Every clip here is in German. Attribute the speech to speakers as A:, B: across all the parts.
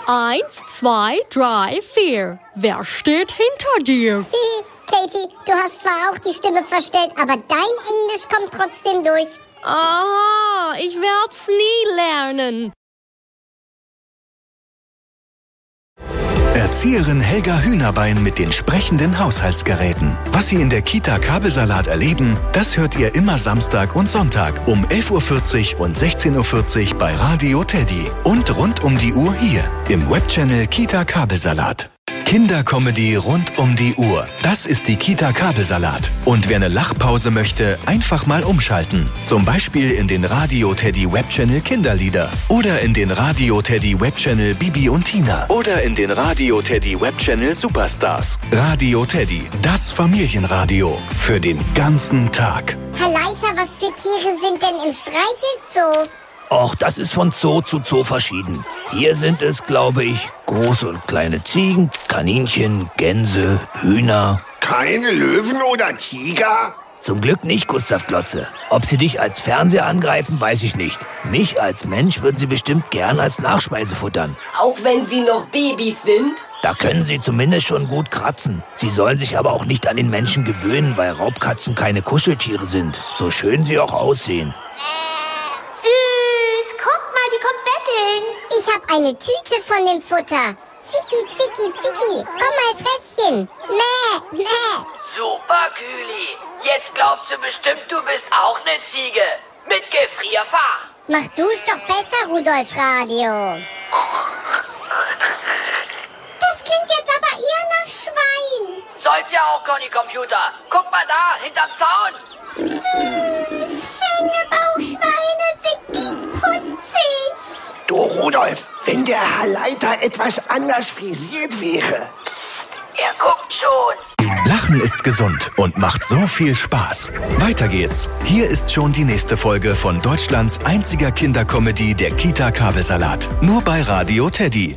A: 1, 2, 3, 4. Wer steht hinter dir?
B: Katie, du hast zwar auch die Stimme verstellt, aber dein Englisch kommt trotzdem durch.
A: Aha, ich werd's nie lernen.
C: Erzieherin Helga Hühnerbein mit den sprechenden Haushaltsgeräten. Was Sie in der Kita Kabelsalat erleben, das hört ihr immer Samstag und Sonntag um 11.40 Uhr und 16.40 Uhr bei Radio Teddy. Und rund um die Uhr hier im Webchannel Kita Kabelsalat. Kindercomedy rund um die Uhr. Das ist die Kita Kabelsalat. Und wer eine Lachpause möchte, einfach mal umschalten. Zum Beispiel in den Radio Teddy Webchannel Kinderlieder. Oder in den Radio Teddy Webchannel Bibi und Tina. Oder in den Radio Teddy Webchannel Superstars. Radio Teddy, das Familienradio. Für den ganzen Tag.
B: Herr Leiter, was für Tiere sind denn im Streichelzoo?
D: Och, das ist von Zoo zu Zoo verschieden. Hier sind es, glaube ich, große und kleine Ziegen, Kaninchen, Gänse, Hühner.
E: Keine Löwen oder Tiger?
D: Zum Glück nicht, Gustav Glotze. Ob sie dich als Fernseher angreifen, weiß ich nicht. Mich als Mensch würden sie bestimmt gern als Nachspeise futtern.
F: Auch wenn sie noch Babys sind?
D: Da können sie zumindest schon gut kratzen. Sie sollen sich aber auch nicht an den Menschen gewöhnen, weil Raubkatzen keine Kuscheltiere sind. So schön sie auch aussehen.
B: Ich hab eine Tüte von dem Futter. Zicki, Zicki, Zicki, komm mal Fresschen. Mäh, mäh.
F: Super, Kühli. Jetzt glaubt sie bestimmt, du bist auch eine Ziege. Mit Gefrierfach.
B: Mach du's doch besser, Rudolf Radio. Das klingt jetzt aber eher nach Schwein.
F: Soll's ja auch, Conny Computer. Guck mal da, hinterm Zaun.
B: Süß, Hängebauchschweine sind die putzig.
E: Du, Rudolf, wenn der Herr Leiter etwas anders frisiert wäre.
F: Er guckt schon.
C: Lachen ist gesund und macht so viel Spaß. Weiter geht's. Hier ist schon die nächste Folge von Deutschlands einziger Kindercomedy, der Kita Kabelsalat. Nur bei Radio Teddy.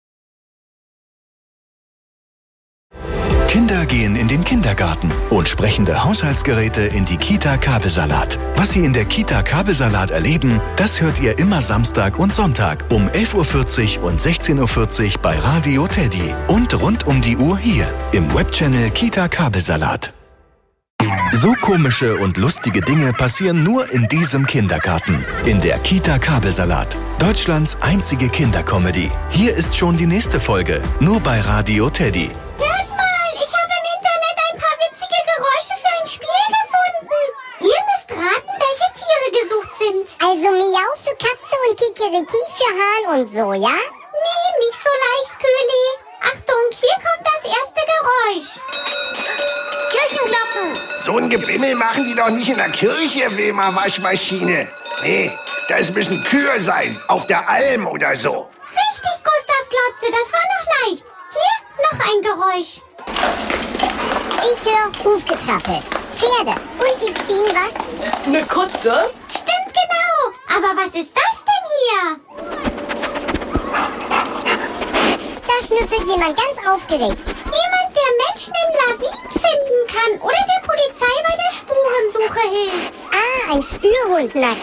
C: Kinder gehen in den Kindergarten und sprechende Haushaltsgeräte in die Kita Kabelsalat. Was Sie in der Kita Kabelsalat erleben, das hört ihr immer Samstag und Sonntag um 11.40 Uhr und 16.40 Uhr bei Radio Teddy. Und rund um die Uhr hier im Webchannel Kita Kabelsalat. So komische und lustige Dinge passieren nur in diesem Kindergarten. In der Kita Kabelsalat. Deutschlands einzige Kindercomedy. Hier ist schon die nächste Folge. Nur bei Radio Teddy.
B: Also Miau für Katze und Kikeriki für Hahn und so, ja? Nee, nicht so leicht, Kühli. Achtung, hier kommt das erste Geräusch. Kirchenglocken.
E: So ein Gebimmel machen die doch nicht in der Kirche, Wilma Waschmaschine. Nee, das müssen Kühe sein, auf der Alm oder so.
B: Richtig, Gustav Glotze, das war noch leicht. Hier noch ein Geräusch. Ich höre Hufgetrappel. Pferde. Und die ziehen was?
F: Eine Kutsche?
B: Stimmt genau. Aber was ist das denn hier? Da schnüffelt jemand ganz aufgeregt. Jemand, der Menschen im Lawin finden kann oder der Polizei bei der Spurensuche hilft. Ah, ein Spürhund, na